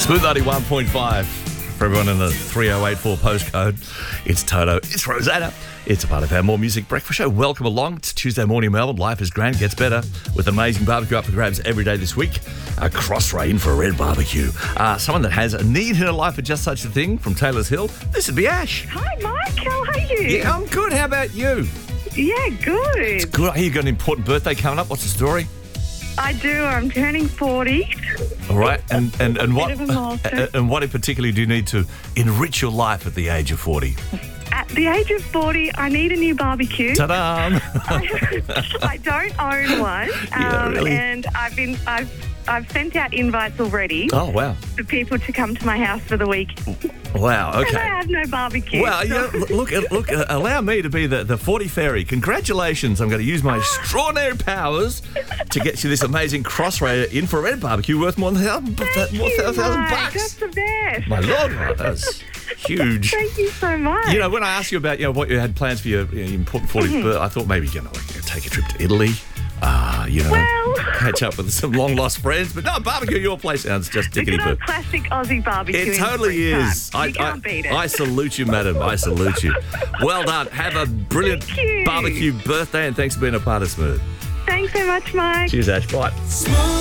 Smooth 91.5 for everyone in the 3084 postcode. It's Toto. It's Rosanna. It's a part of our More Music Breakfast Show. Welcome along. It's Tuesday morning, Melbourne. Life is grand, gets better with amazing barbecue up for grabs every day this week. A Crossrail in for a red barbecue. Someone that has a need in her life for just such a thing from Taylor's Hill. This would be Ash. Hi, Mike. How are you? Yeah, I'm good. How about you? Yeah, good. It's good. I hear you've got an important birthday coming up. What's the story? I do. I'm turning 40. All right. And what Bit of a milestone. and what in particular do you need to enrich your life at the age of 40? At the age of 40, I need a new barbecue. Ta-da! I don't own one. Yeah, really? And I've sent out invites already Oh, wow. for people to come to my house for the week. Wow, And I okay. have no barbecue. Well, so- look, allow me to be the 40 fairy. Congratulations. I'm going to use my extraordinary powers to get you this amazing Crossrail infrared barbecue worth more than Thank you, $1,000 Mike. bucks. That's the best. My Lord, wow, that's huge. Thank you so much. You know, when I asked you about what you had plans for your important 40th birthday, I thought maybe take a trip to Italy. Well. Catch up with some long lost friends. But no, barbecue at your place sounds just It's tickety got boo. a classic Aussie barbecue. It in totally springtime. is. You can't beat it. I salute you, madam. I salute you. Well done. Have a brilliant Thank you. barbecue birthday, and thanks for being a part of Smooth. Thanks so much, Mike. Cheers, Ash. Bye. Smooth